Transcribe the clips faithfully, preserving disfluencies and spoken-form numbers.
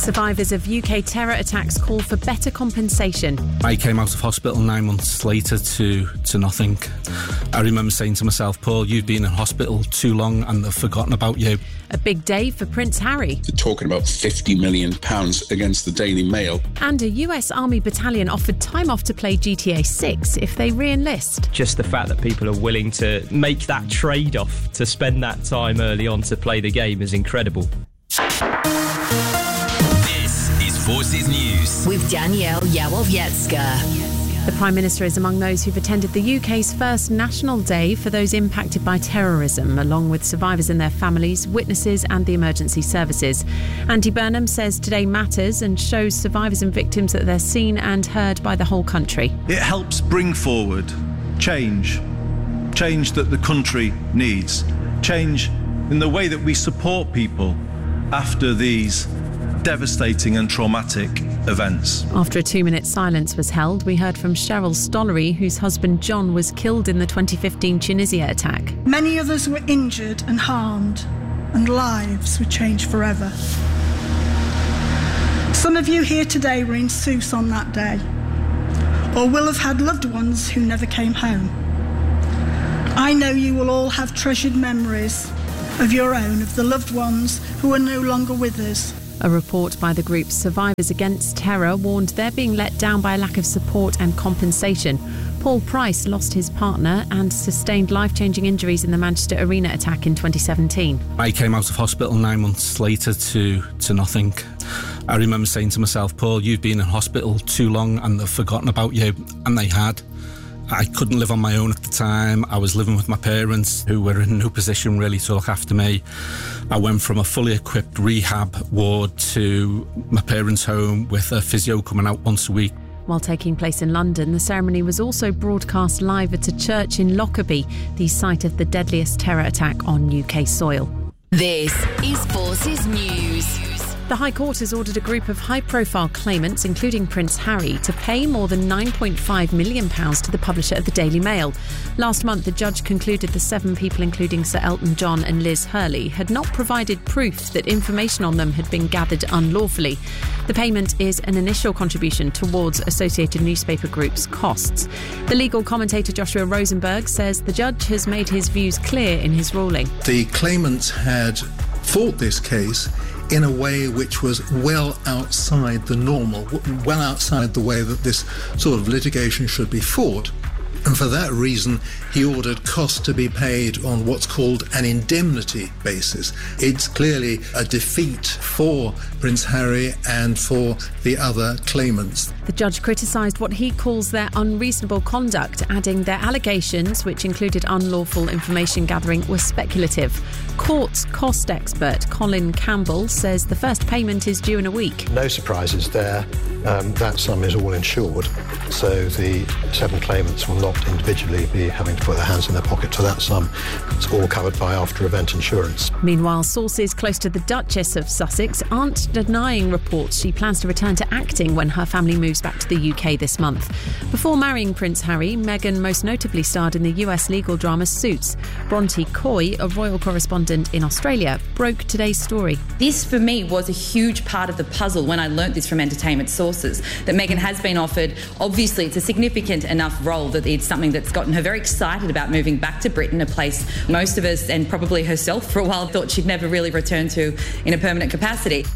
Survivors of U K terror attacks call for better compensation. I came out of hospital nine months later to, to nothing. I remember saying to myself, Paul, you've been in hospital too long and they've forgotten about you. A big day for Prince Harry. They're talking about fifty million pounds against the Daily Mail. And a U S Army battalion offered time off to play G T A six if they re-enlist. Just the fact that people are willing to make that trade-off to spend that time early on to play the game is incredible. This is Forces News with Danielle Yawowiecka. The Prime Minister is among those who've attended the U K's first National Day for those impacted by terrorism, along with survivors and their families, witnesses and the emergency services. Andy Burnham says today matters and shows survivors and victims that they're seen and heard by the whole country. It helps bring forward change, change that the country needs, change in the way that we support people after these devastating and traumatic events. After a two-minute silence was held, we heard from Cheryl Stollery, whose husband John was killed in the twenty fifteen Tunisia attack. Many others were injured and harmed, and lives were changed forever. Some of you here today were in Sousse on that day, or will have had loved ones who never came home. I know you will all have treasured memories of your own, of the loved ones who are no longer with us. A report by the group Survivors Against Terror warned they're being let down by a lack of support and compensation. Paul Price lost his partner and sustained life-changing injuries in the Manchester Arena attack in twenty seventeen. I came out of hospital nine months later to, to nothing. I remember saying to myself, Paul, you've been in hospital too long and they've forgotten about you. And they had. I couldn't live on my own at the time. I was living with my parents, who were in no position really to look after me. I went from a fully equipped rehab ward to my parents' home with a physio coming out once a week. While taking place in London, the ceremony was also broadcast live at a church in Lockerbie, the site of the deadliest terror attack on U K soil. This is Forces News. The High Court has ordered a group of high-profile claimants, including Prince Harry, to pay more than nine point five million pounds to the publisher of the Daily Mail. Last month, the judge concluded the seven people, including Sir Elton John and Liz Hurley, had not provided proof that information on them had been gathered unlawfully. The payment is an initial contribution towards Associated Newspaper Group's costs. The legal commentator Joshua Rosenberg says the judge has made his views clear in his ruling. The claimants had fought this case in a way which was well outside the normal, well outside the way that this sort of litigation should be fought. And for that reason, he ordered costs to be paid on what's called an indemnity basis. It's clearly a defeat for Prince Harry and for the other claimants. The judge criticised what he calls their unreasonable conduct, adding their allegations, which included unlawful information gathering, were speculative. Courts cost expert Colin Campbell says the first payment is due in a week. No surprises there. Um, that sum is all insured, so the seven claimants will not individually be having to put their hands in their pocket to that sum. It's all covered by after-event insurance. Meanwhile, sources close to the Duchess of Sussex aren't denying reports she plans to return to acting when her family moves back to the U K this month. Before marrying Prince Harry, Meghan most notably starred in the U S legal drama Suits. Bronte Coy, a royal correspondent in Australia, broke today's story. This, for me, was a huge part of the puzzle when I learnt this from entertainment sources, that Meghan has been offered. Obviously, it's a significant enough role that it's something that's gotten her very excited about moving back to Britain, a place most of us, and probably herself for a while, thought she'd never really return to in a permanent capacity.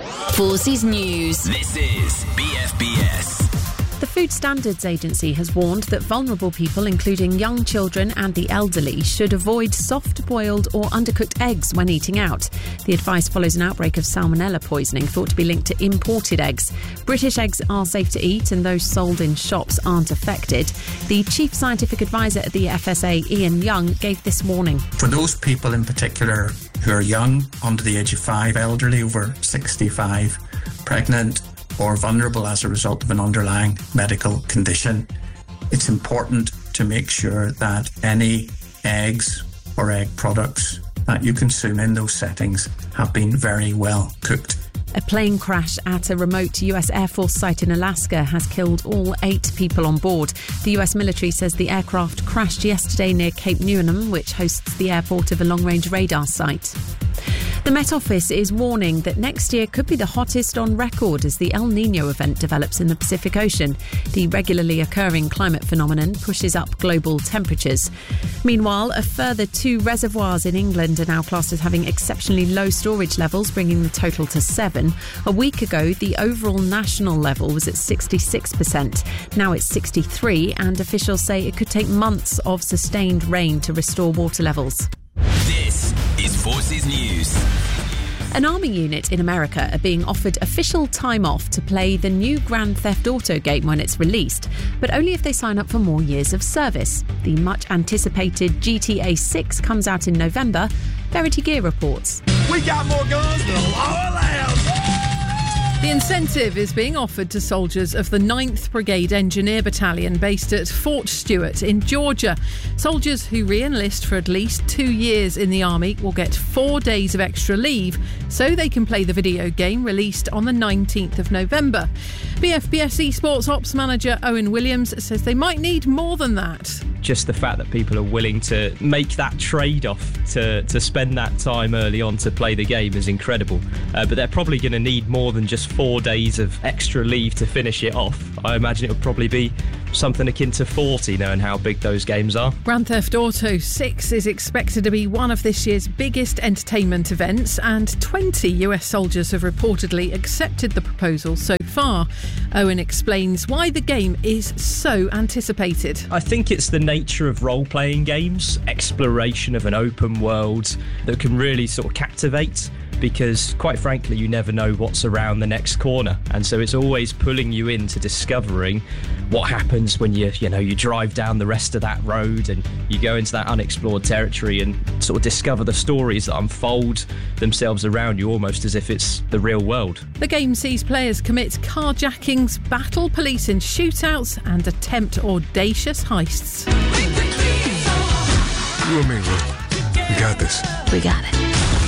Forces News. This is B F B S. The Food Standards Agency has warned that vulnerable people, including young children and the elderly, should avoid soft-boiled or undercooked eggs when eating out. The advice follows an outbreak of salmonella poisoning thought to be linked to imported eggs. British eggs are safe to eat and those sold in shops aren't affected. The Chief Scientific Advisor at the F S A, Ian Young, gave this warning. For those people in particular who are young, under the age of five, elderly over sixty-five, pregnant, or vulnerable as a result of an underlying medical condition, it's important to make sure that any eggs or egg products that you consume in those settings have been very well cooked. A plane crash at a remote U S Air Force site in Alaska has killed all eight people on board. The U S military says the aircraft crashed yesterday near Cape Newnham, which hosts the airport of a long-range radar site. The Met Office is warning that next year could be the hottest on record as the El Niño event develops in the Pacific Ocean. The regularly occurring climate phenomenon pushes up global temperatures. Meanwhile, a further two reservoirs in England are now classed as having exceptionally low storage levels, bringing the total to seven. A week ago, the overall national level was at sixty-six percent. Now it's sixty-three, and officials say it could take months of sustained rain to restore water levels. This is Forces News. An army unit in America are being offered official time off to play the new Grand Theft Auto game when it's released, but only if they sign up for more years of service. The much-anticipated G T A six comes out in November. Verity Gear reports. We got more guns than a law allows. The incentive is being offered to soldiers of the ninth Brigade Engineer Battalion based at Fort Stewart in Georgia. Soldiers who re-enlist for at least two years in the Army will get four days of extra leave so they can play the video game released on the nineteenth of November. B F B S eSports Ops Manager Owen Williams says they might need more than that. Just the fact that people are willing to make that trade-off to, to spend that time early on to play the game is incredible. Uh, but they're probably going to need more than just four days of extra leave to finish it off. I imagine it would probably be something akin to forty, knowing how big those games are. Grand Theft Auto six is expected to be one of this year's biggest entertainment events, and twenty U S soldiers have reportedly accepted the proposal so far. Owen explains why the game is so anticipated. I think it's the nature of role-playing games, exploration of an open world that can really sort of captivate, because quite frankly you never know what's around the next corner, and so it's always pulling you into discovering what happens when you you know you drive down the rest of that road and you go into that unexplored territory and sort of discover the stories that unfold themselves around you, almost as if it's the real world. The game sees players commit carjackings, battle police in shootouts and attempt audacious heists. You and me, Will. We got this. We got it.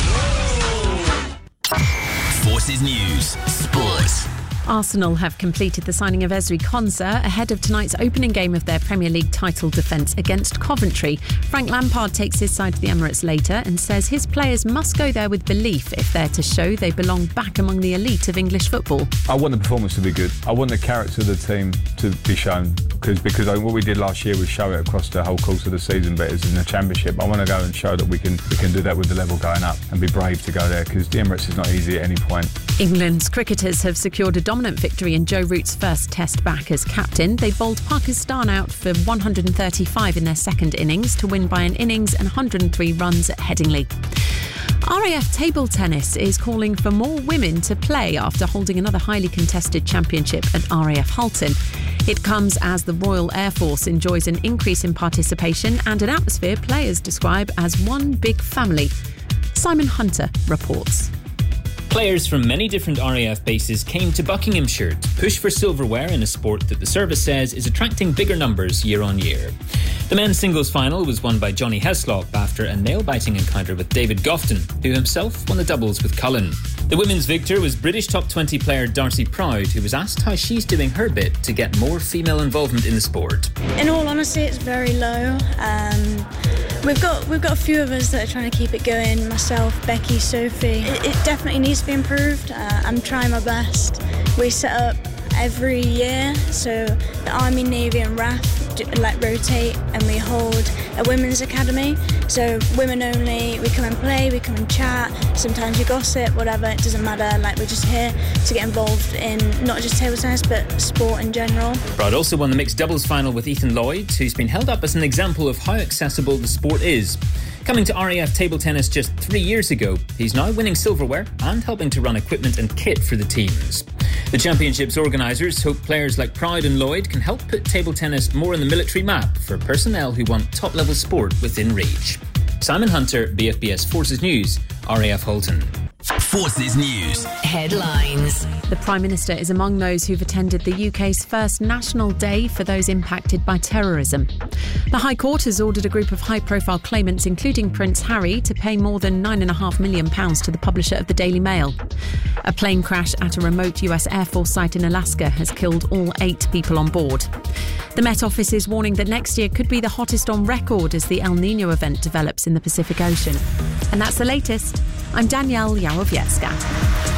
Forces News Sports. Arsenal have completed the signing of Ezri Konsa ahead of tonight's opening game of their Premier League title defence against Coventry. Frank Lampard takes his side to the Emirates later and says his players must go there with belief if they're to show they belong back among the elite of English football. I want the performance to be good. I want the character of the team to be shown, because because what we did last year was show it across the whole course of the season, but it's in the Championship. I want to go and show that we can we can do that with the level going up and be brave to go there, because the Emirates is not easy at any point. England's cricketers have secured a dominant victory in Joe Root's first test back as captain. They bowled Pakistan out for one hundred thirty-five in their second innings to win by an innings and one hundred three runs at Headingley. R A F Table Tennis is calling for more women to play after holding another highly contested championship at R A F Halton. It comes as the Royal Air Force enjoys an increase in participation and an atmosphere players describe as one big family. Simon Hunter reports. Players from many different R A F bases came to Buckinghamshire to push for silverware in a sport that the service says is attracting bigger numbers year on year. The men's singles final was won by Johnny Heslop after a nail-biting encounter with David Gofton, who himself won the doubles with Cullen. The women's victor was British top twenty player Darcy Proud, who was asked how she's doing her bit to get more female involvement in the sport. In all honesty, it's very low. Um, we've got we've got a few of us that are trying to keep it going. Myself, Becky, Sophie. It, it definitely needs to be improved. Uh, I'm trying my best. We set up every year, so the Army, Navy and R A F do, like rotate, and we hold a women's academy. So women only. We come and play, we come and chat. Sometimes we gossip, whatever. It doesn't matter. Like, we're just here to get involved in not just table tennis but sport in general. Proud also won the mixed doubles final with Ethan Lloyd, who's been held up as an example of how accessible the sport is. Coming to R A F Table Tennis just three years ago, he's now winning silverware and helping to run equipment and kit for the teams. The championship's organisers hope players like Proud and Lloyd can help put table tennis more on the military map for personnel who want top-level sport within reach. Simon Hunter, B F B S Forces News, R A F Halton. Forces News. Headlines. The Prime Minister is among those who've attended the U K's first National Day for those impacted by terrorism. The High Court has ordered a group of high-profile claimants, including Prince Harry, to pay more than nine point five million pounds to the publisher of the Daily Mail. A plane crash at a remote U S Air Force site in Alaska has killed all eight people on board. The Met Office is warning that next year could be the hottest on record as the El Niño event develops in the Pacific Ocean. And that's the latest. I'm Danielle Yarowiecka.